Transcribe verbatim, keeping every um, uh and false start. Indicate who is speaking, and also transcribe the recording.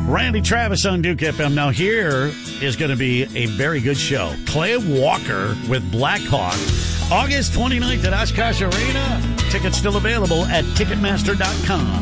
Speaker 1: Randy Travis on Duke F M. Now, here is going to be a very good show. Clay Walker with Blackhawk. August twenty-ninth at Oshkosh Arena. Tickets still available at Ticketmaster dot com.